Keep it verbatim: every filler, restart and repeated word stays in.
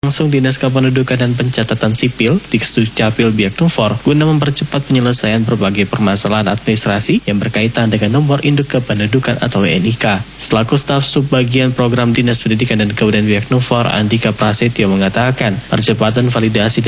langsung Dinas Kependudukan dan Pencatatan Sipil, Dikdukcapil Biaknumfor, guna mempercepat penyelesaian berbagai permasalahan administrasi yang berkaitan dengan nomor induk kependudukan atau N I K. Selaku staf subbagian program Dinas Pendidikan dan Kebudayaan Biaknumfor, Andika Prasetyo mengatakan, percepatan validasi dan